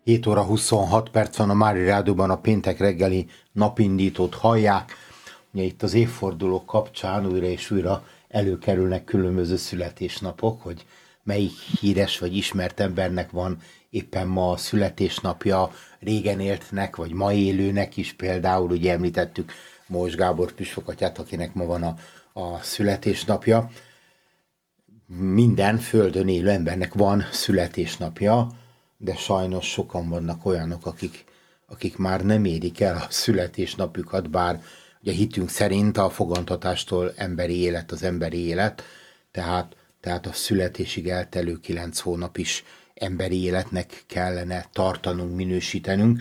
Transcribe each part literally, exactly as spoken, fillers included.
hét óra huszonhat perc van, a Mária Rádióban a péntek reggeli napindítót hallják. Ugye itt az évfordulók kapcsán újra és újra előkerülnek különböző születésnapok, hogy melyik híres vagy ismert embernek van éppen ma a születésnapja, régen éltnek, vagy ma élőnek is, például ugye említettük Mós Gábor püspökatyát, akinek ma van a, a születésnapja. Minden földön élő embernek van születésnapja, de sajnos sokan vannak olyanok, akik, akik már nem érik el a születésnapjukat, bár ugye hitünk szerint a fogantatástól emberi élet az emberi élet, tehát, tehát a születésig eltelő kilenc hónap is emberi életnek kellene tartanunk, minősítenünk.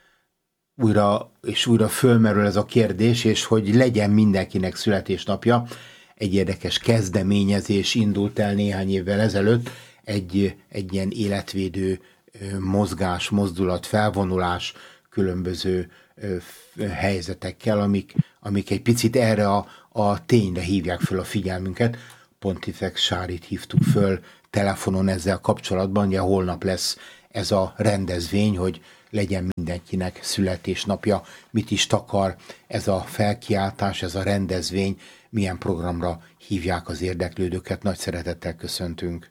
Újra és újra fölmerül ez a kérdés, és hogy legyen mindenkinek születésnapja. Egy érdekes kezdeményezés indult el néhány évvel ezelőtt, egy, egy ilyen életvédő mozgás, mozdulat, felvonulás különböző helyzetekkel, amik, amik egy picit erre a, a tényre hívják föl a figyelmünket. Pontifex Sárit hívtuk föl telefonon ezzel kapcsolatban, ugye holnap lesz ez a rendezvény, hogy legyen mindenkinek születésnapja. Mit is takar ez a felkiáltás, ez a rendezvény, milyen programra hívják az érdeklődőket. Nagy szeretettel köszöntünk.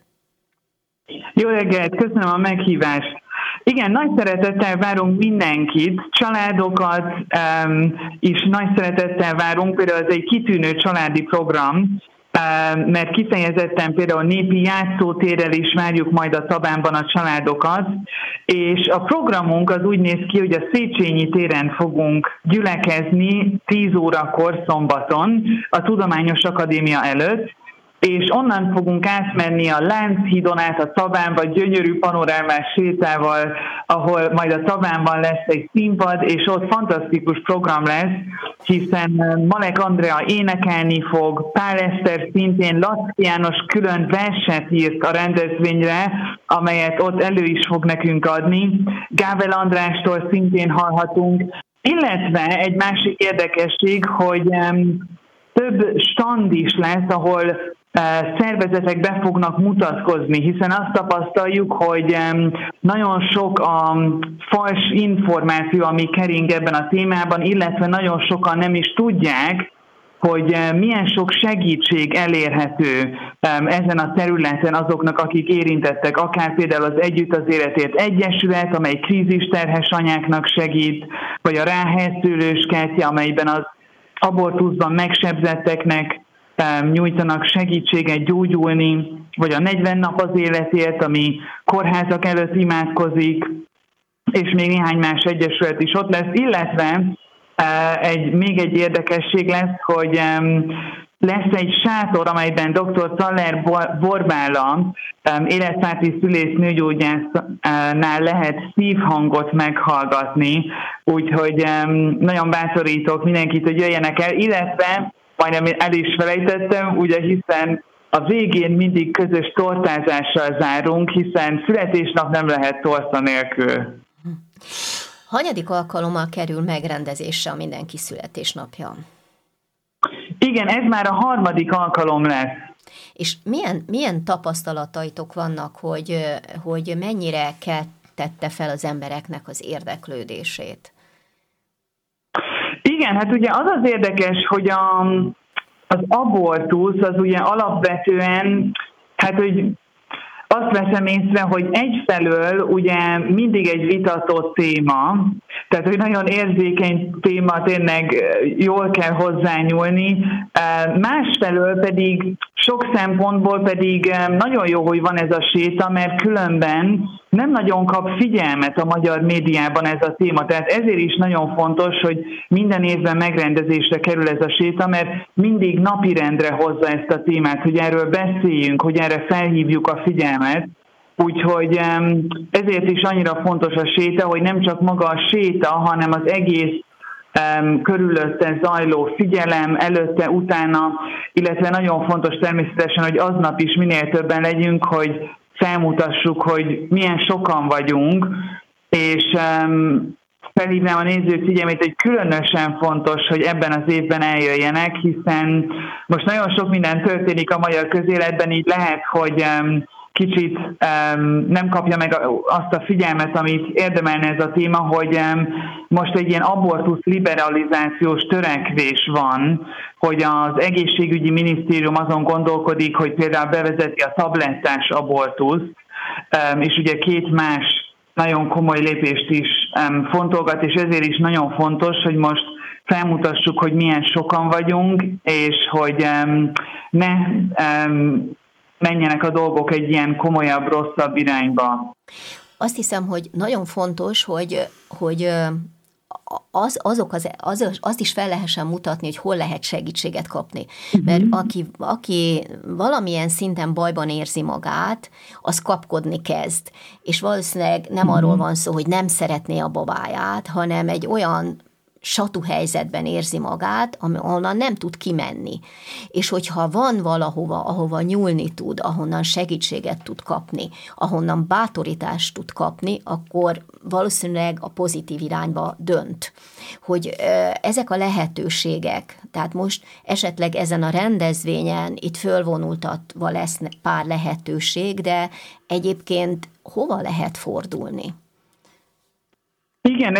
Jó reggelt, köszönöm a meghívást. Igen, nagy szeretettel várunk mindenkit, családokat um, is nagy szeretettel várunk, például ez egy kitűnő családi program, um, mert kifejezetten például népi játszótérrel is várjuk majd a Tabánban a családokat, és a programunk az úgy néz ki, hogy a Széchenyi téren fogunk gyülekezni tíz órakor szombaton a Tudományos Akadémia előtt, és onnan fogunk átmenni a Lánchídon át a Tabánba, gyönyörű panorámás sétával, ahol majd a Tabánban lesz egy színpad, és ott fantasztikus program lesz, hiszen Malek Andrea énekelni fog, Pál Eszter szintén, Laczky János külön verset írt a rendezvényre, amelyet ott elő is fog nekünk adni, Gábel Andrástól szintén hallhatunk, illetve egy másik érdekesség, hogy um, több stand is lesz, ahol szervezetek be fognak mutatkozni, hiszen azt tapasztaljuk, hogy nagyon sok a fals információ, ami kering ebben a témában, illetve nagyon sokan nem is tudják, hogy milyen sok segítség elérhető ezen a területen azoknak, akik érintettek, akár például az Együtt az Életért Egyesület, amely krízisterhes anyáknak segít, vagy a Ráhely Szőlős Kertje, amelyben az abortuszban megsebzetteknek nyújtanak segítséget gyógyulni, vagy a negyven nap az életért, ami kórházak előtt imádkozik, és még néhány más egyesület is ott lesz, illetve egy, még egy érdekesség lesz, hogy lesz egy sátor, amelyben dr. Czaller Borbála, életpárti szülész nőgyógyásznál lehet szívhangot meghallgatni, úgyhogy nagyon bátorítok mindenkit, hogy jöjjenek el, illetve majdnem el is felejtettem, ugye hiszen a végén mindig közös tortázással zárunk, hiszen születésnap nem lehet torta nélkül. Hanyadik alkalommal kerül megrendezésre a Mindenki születésnapja? Igen, ez már a harmadik alkalom lesz. És milyen, milyen tapasztalataitok vannak, hogy, hogy mennyire keltette fel az embereknek az érdeklődését? Igen, hát ugye az az érdekes, hogy a, az abortusz az ugye alapvetően, hát hogy azt veszem észre, hogy egyfelől ugye mindig egy vitatott téma, tehát hogy nagyon érzékeny téma, tényleg jól kell hozzányúlni, másfelől pedig sok szempontból pedig nagyon jó, hogy van ez a séta, mert különben nem nagyon kap figyelmet a magyar médiában ez a téma. Tehát ezért is nagyon fontos, hogy minden évben megrendezésre kerül ez a séta, mert mindig napirendre hozza ezt a témát, hogy erről beszéljünk, hogy erre felhívjuk a figyelmet. Úgyhogy ezért is annyira fontos a séta, hogy nem csak maga a séta, hanem az egész um, körülötte zajló figyelem, előtte, utána, illetve nagyon fontos természetesen, hogy aznap is minél többen legyünk, hogy felmutassuk, hogy milyen sokan vagyunk, és um, felhívnám a nézők figyelmét, hogy különösen fontos, hogy ebben az évben eljöjjenek, hiszen most nagyon sok minden történik a magyar közéletben, így lehet, hogy um, kicsit um, nem kapja meg azt a figyelmet, amit érdemelne ez a téma, hogy um, most egy ilyen abortusz liberalizációs törekvés van, hogy az egészségügyi minisztérium azon gondolkodik, hogy például bevezeti a tablettás abortuszt, um, és ugye két más nagyon komoly lépést is um, fontolgat, és ezért is nagyon fontos, hogy most felmutassuk, hogy milyen sokan vagyunk, és hogy um, ne um, menjenek a dolgok egy ilyen komolyabb, rosszabb irányba. Azt hiszem, hogy nagyon fontos, hogy, hogy az, azok az, az, azt is fel lehessen mutatni, hogy hol lehet segítséget kapni. Uh-huh. Mert aki, aki valamilyen szinten bajban érzi magát, az kapkodni kezd. És valószínűleg nem uh-huh. arról van szó, hogy nem szeretné a babáját, hanem egy olyan satú helyzetben érzi magát, ahonnan nem tud kimenni. És hogyha van valahova, ahova nyúlni tud, ahonnan segítséget tud kapni, ahonnan bátorítást tud kapni, akkor valószínűleg a pozitív irányba dönt. Hogy ezek a lehetőségek, tehát most esetleg ezen a rendezvényen itt fölvonultatva lesz pár lehetőség, de egyébként hova lehet fordulni? Igen,